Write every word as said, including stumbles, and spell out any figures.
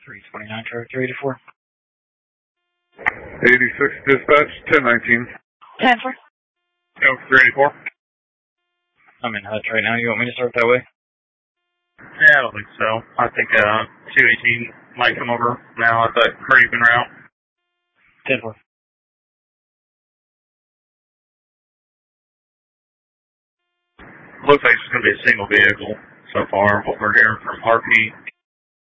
three twenty-nine, traffic three eighty-four. eighty-six dispatch, ten nineteen. ten four. Oh, three eighty-four. I'm in Hutch right now. You want me to start that way? Yeah, I don't think so. I think uh, two eighteen might come over now at that Craven route. ten four. Looks like it's going to be a single vehicle so far, what we're hearing from R P.